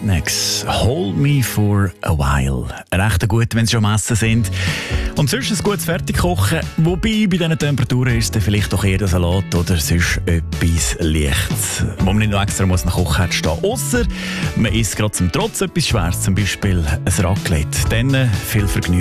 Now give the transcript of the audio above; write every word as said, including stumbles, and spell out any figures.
Rednecks. Hold me for a while. Recht gut, wenn sie schon am Essen sind. Und sonst ein gutes Fertigkochen. Wobei, bei diesen Temperaturen ist es vielleicht doch eher der Salat oder sonst etwas Leichtes, wo man nicht noch extra muss nach Kochherd stehen muss. Ausser man isst gerade zum Trotz etwas Schweres, zum Beispiel ein Raclette. Dann viel Vergnügen.